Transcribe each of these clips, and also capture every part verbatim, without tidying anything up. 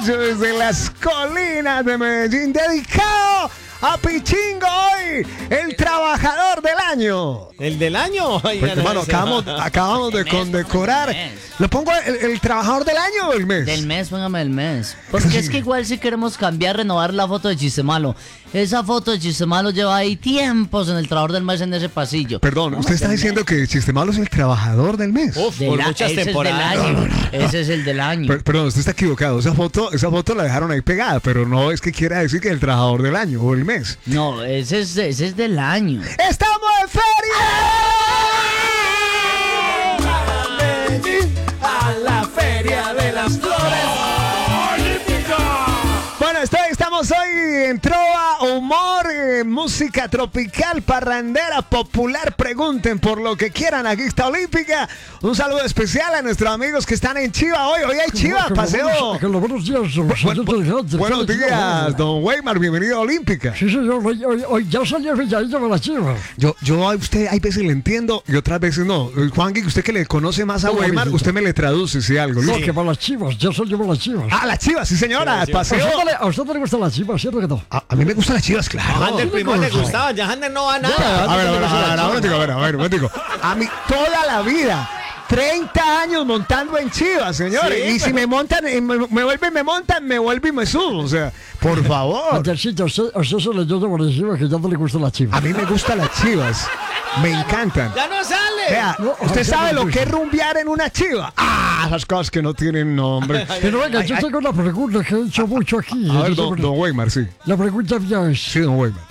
Camacho desde las colinas de Medellín, dedicado a Pichingo hoy, el trabajador del año. ¿El del año? Pues, hermano, acabamos, acabamos de condecorar. ¿Lo pongo el, el trabajador del año o el mes? Del mes, póngame el mes. Porque es que igual si queremos cambiar, renovar la foto de Chiste Malo. Esa foto de Chiste Malo lleva ahí tiempos en el trabajador del mes en ese pasillo. Perdón, usted está diciendo que Chiste Malo es el trabajador del mes. Uf, De por la- muchas ese temporadas. Es del año. No, no, no, no. Ese es el del año. Per- perdón, usted está equivocado. Esa foto, esa foto la dejaron ahí pegada, pero no es que quiera decir que el trabajador del año o el mes. No, ese es, ese es del año. ¡Estamos en feria! A la Feria de las Flores. Bueno, estoy, estamos hoy en trova, humor, eh, música tropical, parrandera, popular. Pregunten por lo que quieran. Aquí está Olímpica. Un saludo especial a nuestros amigos que están en Chiva hoy. Hoy hay Chiva, paseo. Buenos días, Bu- bu- buenos días, don Weimar. Bienvenido a Olímpica. Sí, señor, hoy, hoy, hoy ya salió el villadillo de las chivas. Yo, yo a usted hay veces le entiendo y otras veces no. Juan, usted que le conoce más a ¿Cómo, Weimar, mijito? usted me le traduce si algo. No, Listo. que para las chivas, ya salió para las chivas. Ah, la Chiva, sí señora, Sí, sí. ¿A paseo. usted, no le, a usted no le gustan las chivas, cierto que no? A, a mí me gustan las Chivas, A claro. Jander primero le gustaba, ya Jander no va a nada. A ver, a ver, a ver, a ver, a ver, a ver, a ver, un momentico. A mí toda la vida, treinta años montando en Chivas, señores. Sí, y si pero- me montan, y me, me vuelven, me montan, me vuelvo y me subo. O sea, por favor. Andercito, a usted, a usted se le dio de por encima que ya no le gustan las chivas. A mí me gustan las Chivas. Me encantan. ¡Ya no sale! Vea, No, ¿usted ya sabe me lo gusta. que es rumbear en una Chiva? Ah, esas cosas que no tienen nombre. Pero venga, yo Ay, tengo una pregunta que he hecho mucho aquí. A ver, Dice, don, don Weimar, sí. La pregunta mía es, Sí, don Weimar.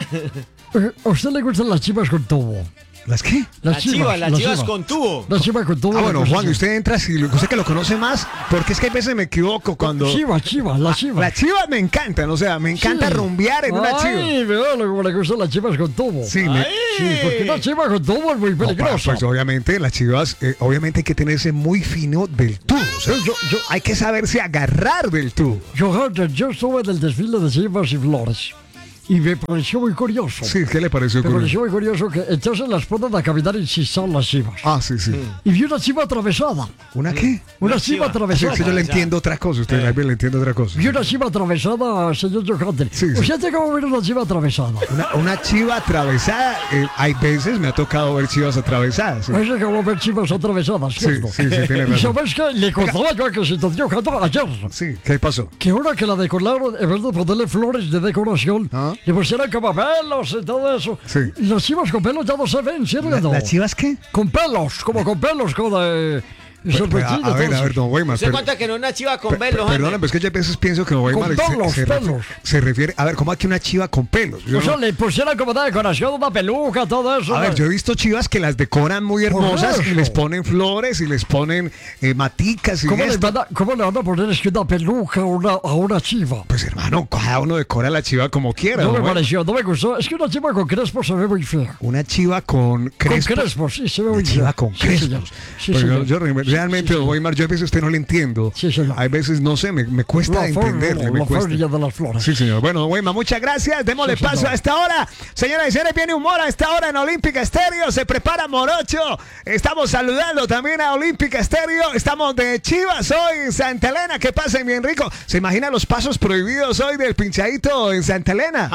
eh, ¿a usted le gustan las chivas con tubo? ¿Las qué? Las chivas, las chivas con tubo. Las chivas con tubo. Ah, bueno, la cosa Juan, así. usted entra, si usted que lo conoce más, porque es que a veces me equivoco cuando... Chivas, chivas, las chivas. Las chivas me encantan, o sea, me encanta Sí. rumbear en una chiva. Ay, veo como le gustan las chivas con tubo. Sí, me- Ay. Sí, porque una chiva con tubo es muy no, pa- peligrosa. pues obviamente las chivas, eh, obviamente hay que tenerse muy fino del tubo. O sea, Yo, yo, hay que saberse agarrar del tubo. yo, Hunter, yo estuve en el desfile de chivas y flores y me pareció muy curioso. Sí, ¿qué le pareció? Me curioso? pareció muy curioso que entonces las ponen a caminar y si son las chivas. Ah, sí, sí. Y vi una chiva atravesada. ¿Una qué? Una Una chiva chiva. Sí, atravesada. es que yo le entiendo otra cosa, usted a mí le entiende otra cosa. Vi una chiva atravesada, señor Johanter. Sí, sí. ¿Usted tiene cómo ver una chiva atravesada? Una, una chiva atravesada, eh, hay veces me ha tocado ver chivas atravesadas. Sí, Es que como ver chivas atravesadas, ¿cierto? sí, sí, tiene Y razón. sabes que le contaba yo a que se te dio Johanter ayer. Sí, ¿qué pasó? Que ahora que la decoraron, en vez de ponerle flores de decoración, Ah. le pusieron como pelos y todo eso. Sí. Y las chivas con pelos ya no se ven, ¿cierto? ¿La- no? ¿Las chivas qué? Con pelos, como con pelos, como de... Pero, pero, a, a ver, a ver, don Weimar. ¿Usted pero- cuenta que no es una chiva con Pe- velos, pe- Perdóname, Jander? pero es que yo a veces pienso que Weimar Con se, pelos, se refiere, pelos. se refiere. A ver, ¿cómo aquí una chiva con pelos? Yo O sea, no- le pusieron como de decoración una peluca, todo eso. a ver, ¿no? yo he visto chivas que las decoran muy hermosas y eso. les ponen flores y les ponen eh, maticas y ¿Cómo le, esto. van a, ¿Cómo le van a poner es que una peluca a una, a una chiva? Pues hermano, cada uno decora la chiva como quiera. No ¿no? me Bueno, pareció, no me gustó. Es que una chiva con crespo se ve muy fea. una chiva con crespos. Con crespos, sí, se ve Una muy chiva fea. con Sí, crespos. señor. Sí, Pues yo, señor. yo re- realmente, Sí, don sí. Weimar, yo a veces usted no le entiendo. Sí, señor. Hay veces, no sé, me, me cuesta La feria, entenderle. me la cuesta. feria de las flores. Sí, señor. Bueno, don Weimar, muchas gracias. Démosle Sí, paso señor. a esta hora. Señoras y señores, viene humor a esta hora en Olímpica Estéreo. Se prepara Morocho. Estamos saludando también a Olímpica Estéreo. Estamos de Chivas hoy en Santa Elena. ¿Qué pasa, bien rico? ¿Se imagina los pasos prohibidos hoy del pinchadito en Santa Elena?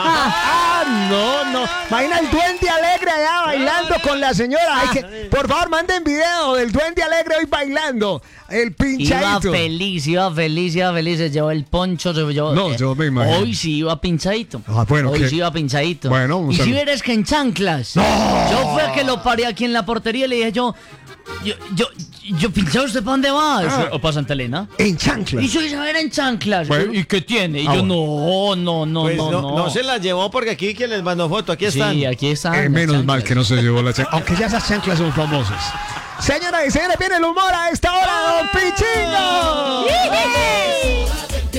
Ah, no, no. Imagina el duende alegre allá bailando con la señora. Hay que, por favor, manden video del duende alegre hoy bailando. El Iba pinchadito. feliz, iba feliz, iba feliz. Se llevó el poncho. Se llevó, No, eh, yo me imagino. Hoy sí iba pinchadito. Ah, bueno, hoy que- sí iba pinchadito. Bueno, un y si saludo. eres que en chanclas. Yo fue que lo paré aquí en la portería y le dije yo. Yo, yo, yo pinchado, ¿usted para dónde va? Ah. ¿O para Santa Elena? En chanclas. Y yo iba a ver en chanclas. Bueno. ¿Y qué tiene? Y Ah, yo, bueno. no, no, no, Pues no, no, no. no se las llevó porque aquí que les mandó foto, aquí están. Sí, aquí están. Eh, las menos mal chanclas. que no se llevó la chancla. Aunque ya esas chanclas son famosas. Señoras y señores, viene el humor a esta hora, don Pichingo.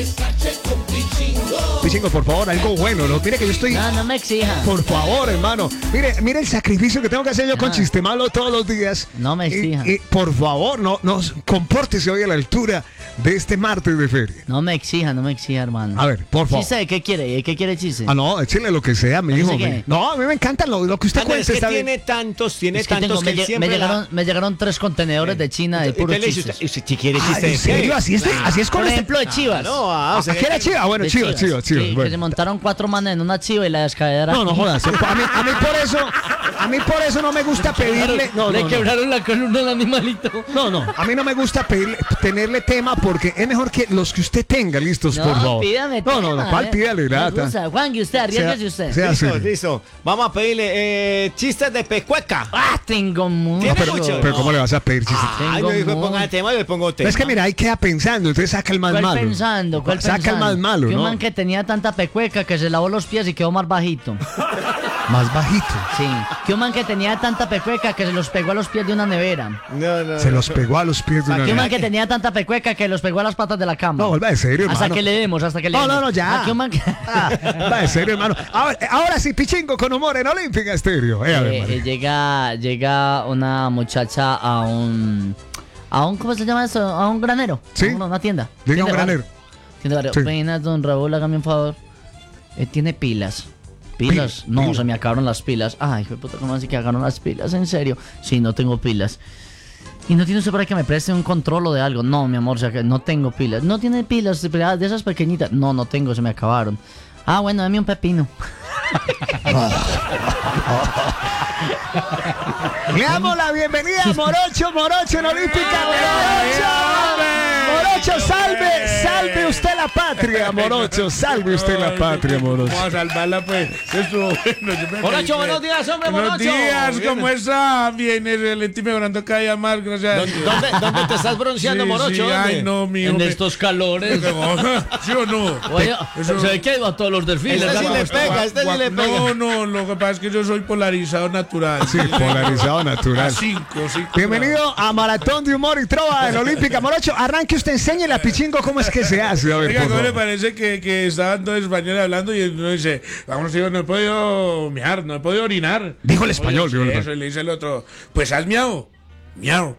Pichingo, por favor, algo bueno, ¿no? Mire que yo estoy... No, no me exija. Por favor, hermano. Mire, mire el sacrificio que tengo que hacer yo con Ah. Chiste Malo todos los días. No me Y- exija. Y, por favor, no, no, compórtese hoy a la altura de este martes de feria. No me exija, no me exija, hermano. A ver, por favor. Chiste, ¿qué quiere? ¿Qué quiere chiste? Ah, no, échale lo que sea, mi ¿No hijo. sé qué? mi- No, a mí me encanta lo, lo que usted Ander, es cuenta. que Está tiene bien. tantos, tiene Es que tantos tengo, que me, él lle- siempre me la- llegaron, me llegaron tres contenedores de China de Y puros usted le dice, chistes. usted- usted quiere Ah, chiste de ¿en serio? qué? ¿Así es, de- así es con Por este... ejemplo, de Chivas. No, ah, Ah, o sea, ¿qué era Chiva? Bueno, De Chiva, Chiva, Chiva. Sí, que bueno. se montaron cuatro manes en una chiva y la descadera. No, no jodas. A mí, a mí por eso, a mí por eso no me gusta pedirle. No, Le no, no. quebraron la columna al animalito. No, no, a mí no me gusta pedirle, tenerle tema porque es mejor que los que usted tenga listos, No, por favor. pídame no, no, no, tema, ¿cuál eh. pídale, Me grata? gusta. Juan, y usted, arriesguese usted. sea Listo, serio. listo. Vamos a pedirle eh, chistes de pecueca. Ah, tengo mucho. ¿Tiene Pero, mucho? pero ¿cómo le vas a pedir chistes? Ay, Tengo no dijo muy- ponga tema, yo le pongo tema. Es que mira, ahí queda pensando, entonces saca el más ¿Cuál malo. pensando? ¿Cuál saca pensando? el más malo, Que un ¿no? man que tenía tanta pecueca que se lavó los pies y quedó más bajito. Más bajito. Sí. Que un man que tenía tanta pecueca que se los pegó a los pies de una nevera. No, no, Se no. los pegó a los pies de una Que un man niña. que tenía tanta pecueca que los pegó a las patas de la cama. No, vuelva de serio, Hasta hermano. que le demos, hasta que le No, demos. no, no, ya. Ah, que un man que- Ah, va de serio, hermano. Ahora, ahora sí, Pichingo con humor en Olímpica Estéreo. Eh, a ver, Eh, María. eh, llega, llega una muchacha a un, a un, ¿cómo se llama eso? A un granero. Sí. A una, una tienda. Diga un Tienda de granero. barrio. Tienda de barrio. Sí. Buenas, don Raúl, hágame un favor. Eh, tiene pilas. ¿Pilas? Pil- no, pil- se me acabaron las pilas. Ay, hijo de puta, ¿cómo así que acabaron las pilas? ¿En serio? Sí, no tengo pilas. ¿Y no tiene usted para que me preste un control o de algo? No, mi amor, o sea que no tengo pilas. ¿No tiene pilas de de esas pequeñitas? No, no tengo, se me acabaron. Ah, bueno, dame un pepino. Le damos la bienvenida a Morocho, Morocho en Olímpica. Morocho, Morocho, salve, salve usted la patria, Morocho, salve usted la patria, Morocho. Vamos a salvarla, pues. Estuvo bueno. yo me Morocho, reí. buenos días, hombre, Buenos Morocho. días, Bien. ¿cómo está? Bien, excelente, mejorando cada día más, gracias a ¿Dónde, Dios. dónde, dónde te estás bronceando, Sí, Morocho? sí, ¿Dónde? ay, no, mío. En me- estos calores. ¿Sí o no? Oye, Eso- se ve que a todos los desfiles. Este sí ¿verdad? le pega, este sí le pega. No, no, lo que pasa es que yo soy polarizado natural. Sí, polarizado A natural. cinco, cinco. Bienvenido a Maratón de Humor y Trova en Olímpica. Morocho, arranque usted, enséñele a Pichingo cómo es que se hace. A ver, Oiga, por ¿cómo le favor. parece que, que estaban dos españoles hablando y uno dice, vamos, tío, no he podido miar, no he podido orinar? Dijo el español, Oye, dijo el sí, español. eso, y le dice el otro, pues has miau, miau.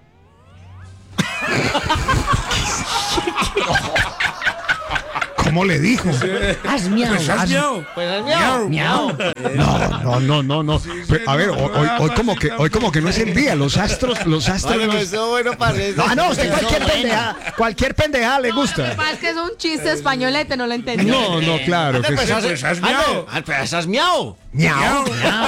¿Cómo le dijo? Haz miau. Pues has miau. Pues es miau. Miau. No, no, no, no, no. Pero, a ver, hoy, hoy- hoy como que, hoy como que no es el día. Los astros, los astros. Vale, nos- pues eso bueno parece. No, no, usted Eso cualquier bueno. pendeja, cualquier pendeja le gusta. Más que es un chiste españolete, no lo entendí. No, no, claro. Ande, que pues, sí. has- pues, has ande, miau. ah, pues has miau. Miau.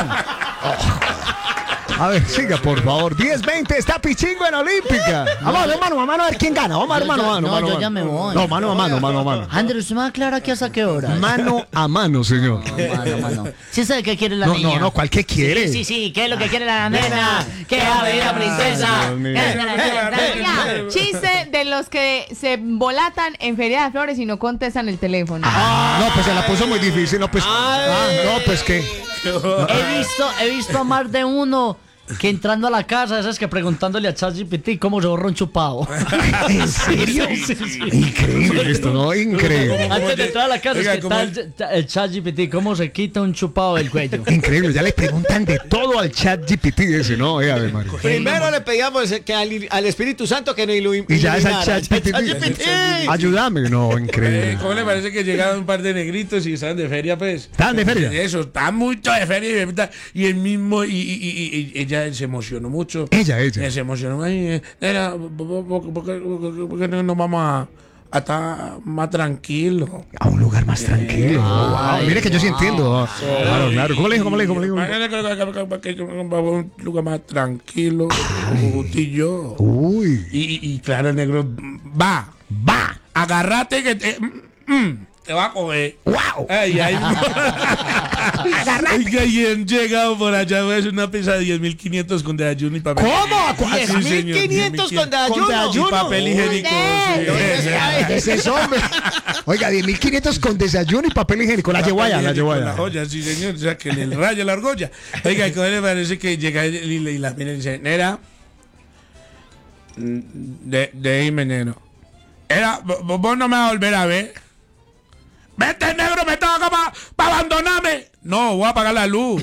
A ver, siga, por favor. diez veinte, está Pichingo en Olímpica. Vamos, hermano, a mano, a ver quién gana. Vamos, Yo hermano, ya- mano, no, mano. yo mano. ya me voy. No, mano a mano, mano a mano. Andrew, ¿usted me aclara aquí hasta qué hora? Mano a mano, señor. Mano, mano. ¿Sí sabe qué quiere la No, niña? no, no, ¿cuál que quiere? Sí, sí, sí, ¿qué es lo que quiere la nena? ¿Qué va a pedir la princesa? Dios mío. Mira, chiste de los que se volatan en Feria de Flores y no contestan el teléfono. No, pues se la puso muy difícil. No, pues. Ah, no, pues que. He visto, he visto a más de uno que entrando a la casa, esas que preguntándole a ChatGPT cómo se borra un chupado. ¿En serio? Increíble esto, ¿no? Increíble. Antes de entrar a la casa, Oiga, es que ¿cómo está el, el ChatGPT, cómo se quita un chupado del cuello. Increíble, ya le preguntan de todo al chat G P T ese, ¿no? Eh, a ver, Mario. Primero le pedíamos que al, al Espíritu Santo que nos ilu- Y ya es al iluminara. chat G P T. Ayúdame, no, Eh, increíble. ¿Cómo le parece que llegaron un par de negritos y estaban de feria, pues? ¿Estaban de feria? Eso, estaban mucho de feria y, y el mismo, y, y- y- y ella se emocionó mucho. Ella, ella. Se emocionó. Ay, eh, era, ¿por, por- por qué- por qué no nos vamos a, a estar más tranquilos? A un lugar más tranquilo. Wow, Ay, mire que yo sí wow. entiendo. Claro, claro. ¿Cómo le dijo? ¿Cómo le dijo? ¿Cómo le dijo? Vamos a un lugar más tranquilo, usted y yo. Uy. Y, y- y claro, el negro, va, va, agárrate que te, mm, mm, te va a coger. ¡Wow! Ay, ay, Oiga, y han llegado por allá, voy a hacer una pesa de diez mil quinientos con desayuno y papel. ¿Cómo? ¿A cu- Sí, diez señor, mil quinientos con desayuno. Y papel higiénico. sí. Ese es hombre. Oiga, diez mil quinientos con desayuno y papel higiénico. La llevo allá, la llevo Con la allá. joya, sí, señor. O sea, que le raya la argolla. Oiga, ¿cómo le parece que llega y, y- y la mira y dice, Nera, mm, de, de negro. Era, vo- vos no me vas a volver a ver. Vete, negro, me toca para pa abandonarme. No, voy a apagar la luz.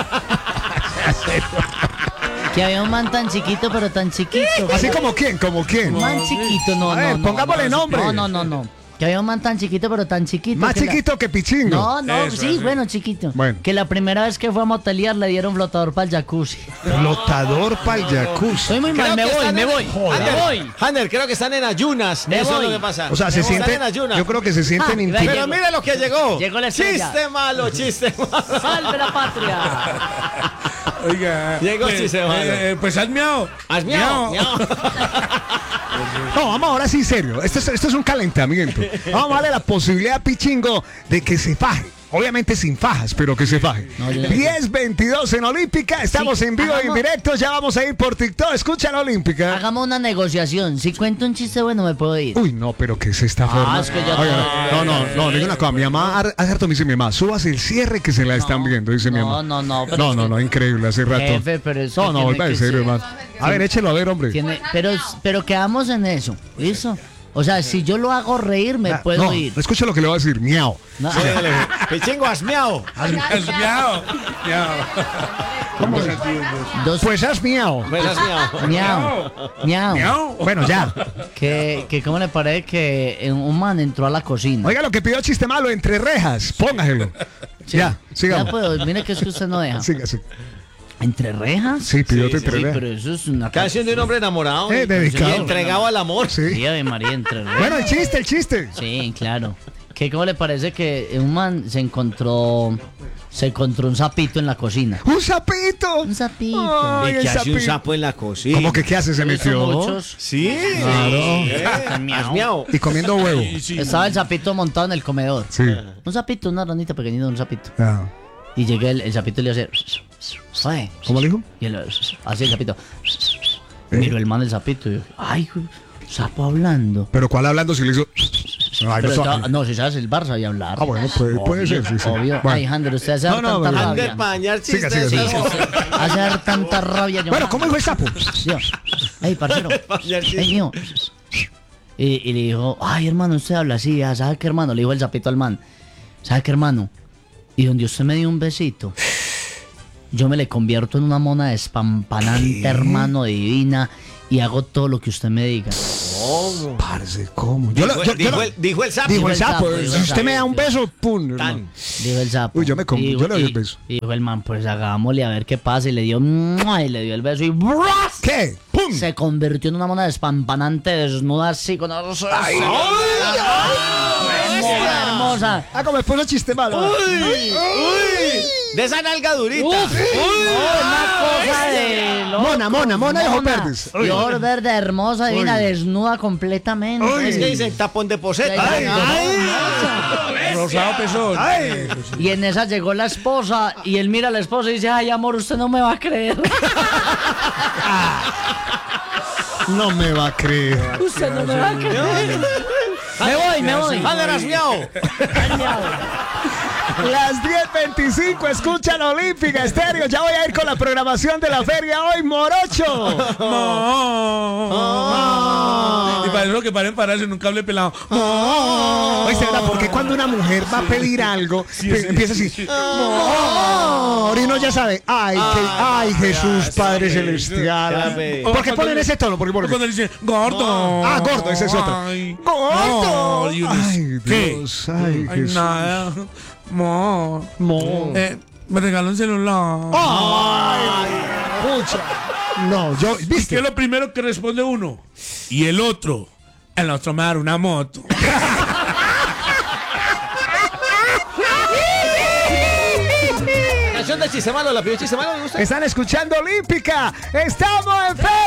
Que había un man tan chiquito, pero tan chiquito. Así como quién, como quién. Un man chiquito, no, A no, ver, no. pongámosle no, nombre. No, no, no, no. Que había un man tan chiquito, pero tan chiquito. Más que la- chiquito que Pichingo. No, no, Eso, sí, eso. bueno, chiquito. Bueno. Que la primera vez que fue a motelear le dieron flotador para el jacuzzi. Flotador para el jacuzzi. Soy muy mal, Creo me que voy, están me en- voy. Hanner, Me voy. Hanner, creo que están en ayunas. Me Eso voy. es lo que pasa. O sea, se Están sienten. en ayunas. Yo creo que se sienten Ah, intimidados. Pero mire lo que llegó. Llegó la estrella. Chiste malo, chiste malo. ¡Salve la patria! Oiga. Llegó pues, chiste malo. eh, eh, pues has miau. Has miau, miau. No, vamos ahora sí, serio. Esto es, esto es un calentamiento. Vamos a darle la posibilidad a Pichingo de que se faje. Obviamente sin fajas, pero que se faje. No, yo- diez veintidós en Olímpica. Estamos Sí, en vivo y en hagamos- directo. Ya vamos a ir por TikTok. Escucha la Olímpica. Hagamos una negociación. Si cuento un chiste bueno, me puedo ir. Uy, no, pero que es esta forma. es que ya- Oiga, no, no, no, digo una cosa. Mi mamá, har- hace harto me dice mi mamá, subas el cierre que se la están viendo, dice mi no, mamá. no, no, pero No, es no, que- no, increíble, hace rato. Jefe, pero es que No, no, tiene vuelva que en serio, ser. hermano. A ver, échelo a ver, hombre. Tiene- pero, pero quedamos en eso. ¿Listo? O sea, si yo lo hago reír, me Ah, puedo no, ir. escucha lo que le voy a decir, miau. No, Pichingo, has miau. Has miau. Miau. ¿cómo? Dos. Pues has miau. Pues has miau. Miau. Miau. Miau. Bueno, ya. Que, que cómo le parece que eh, un man entró a la cocina. Oiga lo que pidió chiste malo, entre rejas. Póngaselo. Sí. Ya, Ya sigamos. puedo, mire que es que usted no deja. Siga, sí. ¿Entre rejas? Sí, pidió Sí, entre Sí, rejas. pero eso es una Canción de un hombre enamorado. Eh, y- dedicado. Y entregado al amor. Sí. Sí, Ave María, entre rejas. Bueno, el chiste, el chiste. Sí, claro. ¿Qué cómo le parece que un man se encontró se encontró un sapito en la cocina? ¡Un sapito! Un sapito. Ay, Y el que hace un sapito. sapo en la cocina. ¿Cómo que qué hace? Se He visto metió. muchos. Sí. Claro. Eh, has miau. Y comiendo huevo. Sí, sí. Estaba el sapito montado en el comedor. Sí. Un sapito, una ranita pequeñita, un sapito. Ah. Y llegué el, el sapito y le hace. Oye, ¿Cómo le dijo? Y él, así el sapito. Miró el man del sapito y yo, ay, sapo hablando. Pero ¿cuál hablando si le hizo? Ay, Pero no, estaba- so- no, si sabes el Barça y hablar. Ah, bueno, puede, puede ser, sí, sí. Obvio. Bueno. Ay, Hander, usted hace dar No, no, tanta pero- rabia. Ander pañar Siga, chistes. siga, Sí, siga. usted hace dar tanta rabia. yo, Bueno, man. ¿cómo dijo el sapo? Dios. Ey, parcero. Pañar Ey, chistes. mío. Y, y le dijo, ay, hermano, usted habla así. ya, ¿Sabe qué, hermano? Le dijo el sapito al man. ¿Sabe qué, hermano? Y donde usted me dio un besito, yo me le convierto en una mona despampanante, hermano, divina, y hago todo lo que usted me diga. Parce, ¿cómo? Yo Dijo, lo- yo- yo dijo lo- el, dijo el sapo. Dijo el sapo. dijo el Si usted sapo. me da un beso, pum. Tan. hermano. Dijo el sapo. Uy, yo me com- Y yo le doy y- el beso. Y dijo el man, pues hagámosle a ver qué pasa. Y le dio, ¡mua! y le dio el beso y ¡bras! ¿Qué? ¡Pum! Se convirtió en una mona despampanante, desnuda así, con una hermosa, hermosa. Ah, como después los chistes malos. Uy, uy. De esa nalga durita. Uf, no, una cosa de loco. Mona, mona, mona de ojos verdes. De ojos verdes, hermosa, divina, desnuda completamente. Es que dice tapón de poseta. Ay, Ay. Rosado pezón. Ay. Y en esa llegó la esposa y él mira a la esposa y dice, ay amor, usted no me va a creer. No me va a creer. Usted no me va a creer. Me voy, me voy. Ander, has miau. Las diez veinticinco, escucha la Olímpica Estéreo. Ya voy a ir con la programación de la feria hoy, Morocho. No. Y para eso que paren pararse en un cable pelado. Oye, ¿verdad? Porque cuando una mujer va a pedir algo, pe- empieza así. Amor, y uno ya sabe. Ay, que, ay, Jesús, Padre Celestial. ve. ¿Por qué ponen ese tono? ¿Por qué ponen? Cuando dicen gordo. Ah, gordo, ese es otro. Ay. ¡Gordo! No, y uno Ay, es- ¿qué? Dios, ay, Ay, Jesús. nada. Mo. Mo. Eh, me regaló un celular. Ay, pucha. No, yo, ¿Y qué ¿viste? es lo primero que responde uno? Y el otro. El otro me va a dar una moto. Canción de chiste malo, la pidió chiste malo, ¿me gusta? Están escuchando Olímpica. Estamos en feria.